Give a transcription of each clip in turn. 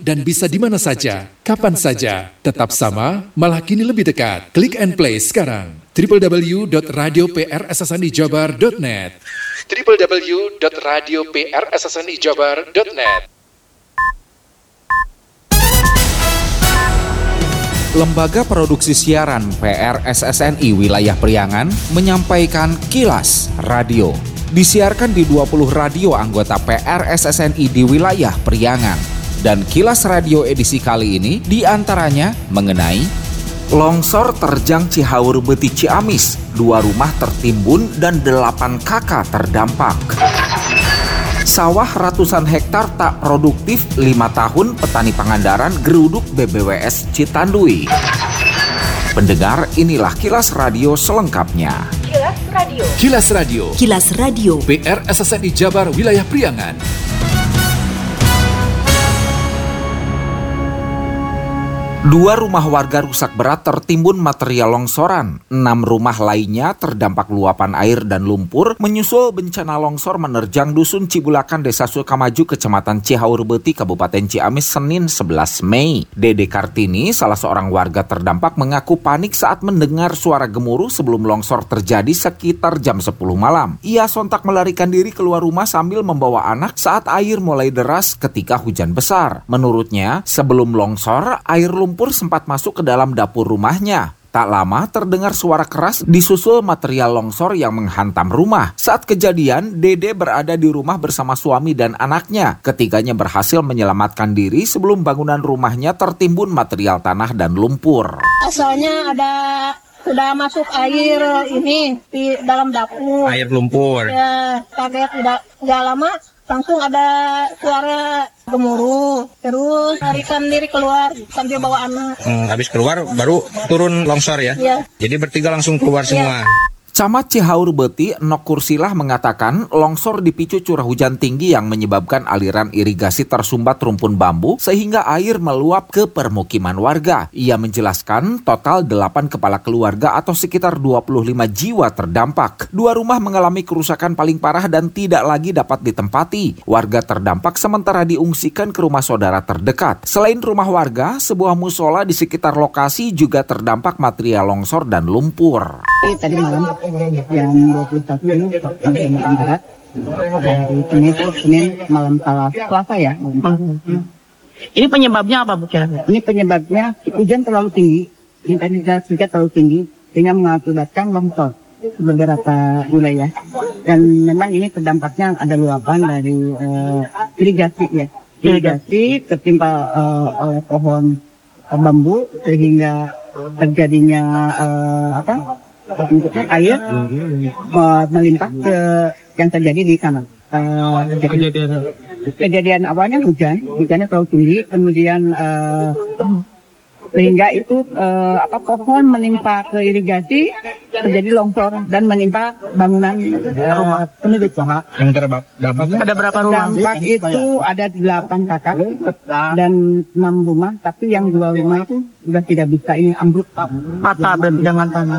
dan bisa di mana saja, kapan saja. Tetap sama, malah kini lebih dekat. Klik and play sekarang. www.radioprssnijabar.net www.radioprssnijabar.net. Lembaga Produksi Siaran PRSSNI Wilayah Priangan menyampaikan Kilas Radio. Disiarkan di 20 radio anggota PRSSNI di wilayah Priangan. Dan Kilas Radio edisi kali ini diantaranya mengenai longsor terjang Cihaur Beuti Ciamis, 2 rumah tertimbun dan 8 kakak terdampak. Sawah ratusan hektar tak produktif 5 tahun petani Pangandaran geruduk BBWS Citandui. Pendengar, inilah Kilas Radio selengkapnya. Kilas Radio. Kilas Radio. Kilas Radio. PRSSNI Jabar Wilayah Priangan. 2 rumah warga rusak berat tertimbun material longsoran. 6 rumah lainnya terdampak luapan air dan lumpur menyusul bencana longsor menerjang Dusun Cibulakan, Desa Sukamaju, Kecamatan Cihaur Beuti, Kabupaten Ciamis, Senin 11 Mei. Dede Kartini, salah seorang warga terdampak, mengaku panik saat mendengar suara gemuruh sebelum longsor terjadi sekitar jam 10 malam. Ia sontak melarikan diri keluar rumah sambil membawa anak saat air mulai deras ketika hujan besar. Menurutnya, sebelum longsor, air lumpur sempat masuk ke dalam dapur rumahnya. Tak lama terdengar suara keras disusul material longsor yang menghantam rumah. Saat kejadian, Dede berada di rumah bersama suami dan anaknya. Ketiganya berhasil menyelamatkan diri sebelum bangunan rumahnya tertimbun material tanah dan lumpur. Asalnya udah masuk air ini di dalam dapur. Air lumpur. Ya, kaget udah lama langsung ada suara gemuruh, terus larikan diri keluar sambil bawa anak. Habis keluar baru turun longsor ya? Iya. Jadi bertiga langsung keluar semua. Camat Cihaur Beuti, Nok Kursilah, mengatakan longsor dipicu curah hujan tinggi yang menyebabkan aliran irigasi tersumbat rumpun bambu sehingga air meluap ke permukiman warga. Ia menjelaskan total 8 kepala keluarga atau sekitar 25 jiwa terdampak. 2 rumah mengalami kerusakan paling parah dan tidak lagi dapat ditempati. Warga terdampak sementara diungsikan ke rumah saudara terdekat. Selain rumah warga, sebuah musola di sekitar lokasi juga terdampak material longsor dan lumpur. Tadi malam jam 21 ini Barat dari Senin malam Selasa ya. Ini penyebabnya apa Bu? Ini penyebabnya hujan terlalu tinggi, intensitas hujan terlalu tinggi sehingga mengakibatkan longsor beberapa wilayah. Dan memang ini terdampaknya ada luapan dari irigasi ya. Irigasi tertimpa oleh pohon bambu sehingga terjadinya air melimpah ke yang terjadi di sana. Kejadian awalnya hujannya terlalu tinggi, kemudian sehingga itu pohon menimpa ke irigasi, terjadi longsor dan menimpa bangunan penduduk. Yang terdampak Ada berapa rumah? Dampak itu ada 8 kakak dan 6 rumah, tapi yang 2 rumah itu sudah tidak bisa, ini ambruk Patah dan jangan tanah.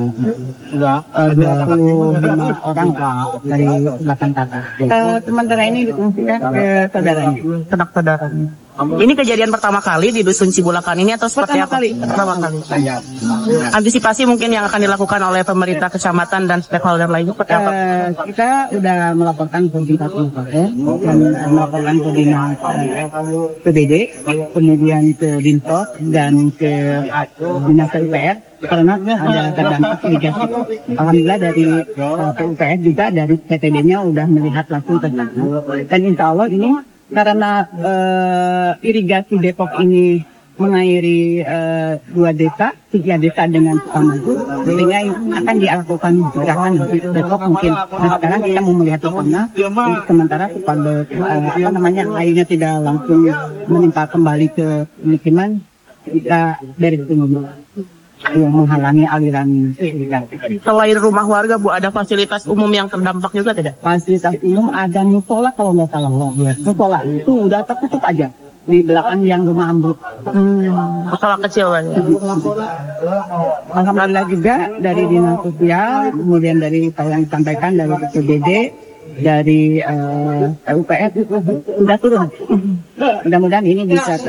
25 orang dari 8 kakak. Sementara ini difungsikan ke saudaranya. Ternak saudaranya. Ini kejadian pertama kali di Dusun Cibulakan ini atau seperti apa? Pertama kali. Antisipasi mungkin yang akan dilakukan oleh pemerintah kecamatan dan stakeholder lainnya seperti apa? Kita sudah melaporkan ke tingkat dan melaporkan ke dinas PBD, kemudian ke Dinsos dan ke dinas PUPR karena ada terdampak irigasi. Alhamdulillah dari PUPR juga dari PTD-nya sudah melihat langsung ke sana. Dan insya Allah ini karena irigasi Depok ini mengairi 2 desa, 3 desa dengan Sukamaju, sehingga akan dilakukan gerakan Depok mungkin. Nah sekarang kita mau melihat ke sana, sementara supaya airnya tidak langsung menimpa kembali ke pemukiman, kita dari situ yang menghalangi aliran irigasi. Selain rumah warga Bu, ada fasilitas umum yang terdampak juga tidak? Fasilitas umum ada musola kalau nggak salah. Musola itu udah tertutup aja di belakang yang rumah ambruk. Musola kecil kan? Alhamdulillah juga dari dinas sosial, kemudian dari yang disampaikan dari PBD, dari UPS sudah turun. Mudah-mudahan ini bisa